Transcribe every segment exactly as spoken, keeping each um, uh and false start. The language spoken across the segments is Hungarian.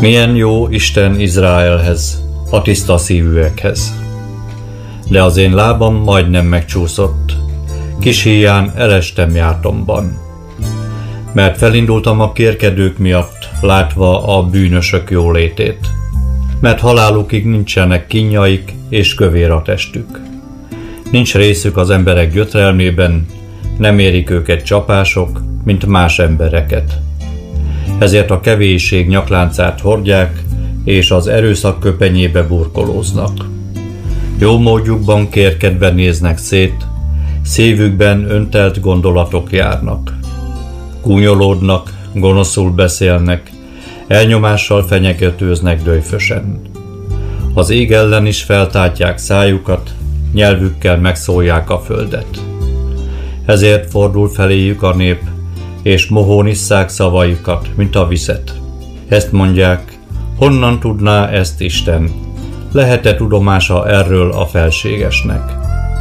Milyen jó Isten Izraelhez, a tiszta szívűekhez. De az én lábam majdnem megcsúszott, kis híján elestem jártomban. Mert felindultam a kérkedők miatt, látva a bűnösök jólétét. Mert halálukig nincsenek kínjaik és kövér a testük. Nincs részük az emberek gyötrelmében, nem érik őket csapások, mint más embereket. Ezért a kevésség nyakláncát hordják, és az erőszak köpenyébe burkolóznak. Jó módjukban kérkedve néznek szét, szívükben öntelt gondolatok járnak. Gúnyolódnak, gonoszul beszélnek, elnyomással fenyegetőznek döjfösen. Az ég ellen is feltátják szájukat, nyelvükkel megszólják a földet. Ezért fordul feléjük a nép, és mohón isszák szavaikat, mint a vizet. Ezt mondják, honnan tudná ezt Isten? Lehet-e tudomása erről a felségesnek?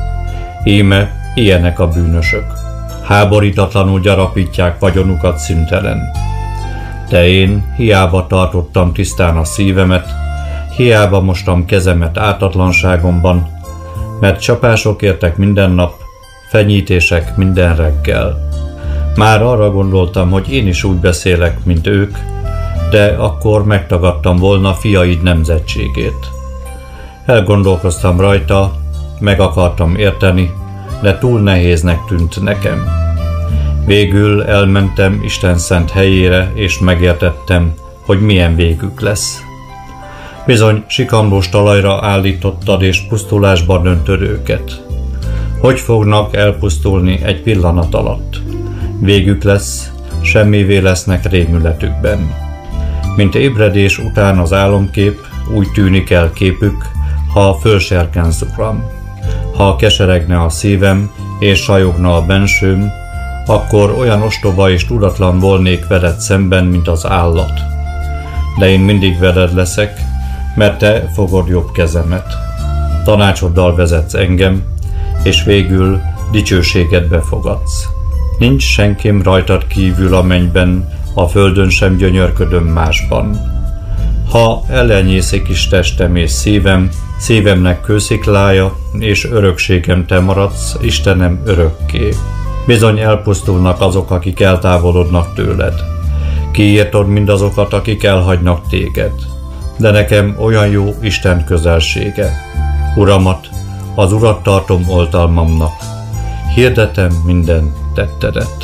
Íme, ilyenek a bűnösök. Háborítatlanul gyarapítják vagyonukat szüntelen. De én hiába tartottam tisztán a szívemet, hiába mostam kezemet ártatlanságomban, mert csapások értek minden nap, fenyítések minden reggel. Már arra gondoltam, hogy én is úgy beszélek, mint ők, de akkor megtagadtam volna fiaid nemzetségét. Elgondolkoztam rajta, meg akartam érteni, de túl nehéznek tűnt nekem. Végül elmentem Isten szent helyére, és megértettem, hogy milyen végük lesz. Bizony sikamlós talajra állítottad, és pusztulásba döntöd őket. Hogy fognak elpusztulni egy pillanat alatt? Végük lesz, semmivé lesznek rémületükben. Mint ébredés után az álomkép, úgy tűnik el képük, ha fölserken zukram. Ha keseregne a szívem, és sajogna a bensőm, akkor olyan ostoba és tudatlan volnék veled szemben, mint az állat. De én mindig veled leszek, mert te fogod jobb kezemet. Tanácsoddal vezetsz engem, és végül dicsőségedbe fogadsz. Nincs senkim rajtad kívül a mennyben, a földön sem gyönyörködöm másban. Ha elenyészik is testem és szívem, szívemnek kősziklája, és örökségem te maradsz, Istenem, örökké. Bizony elpusztulnak azok, akik eltávolodnak tőled. Kiírtod mindazokat, akik elhagynak téged. De nekem olyan jó Isten közelsége. Uramat, az Urat tartom oltalmamnak. Hirdetem minden tettedet.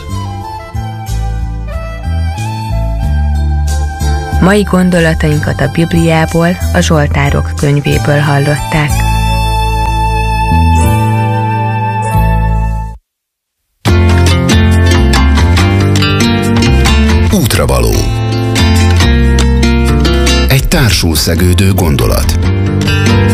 Mai gondolatainkat a Bibliából, a Zsoltárok könyvéből hallották. Útravaló. Egy társul szegődő gondolat.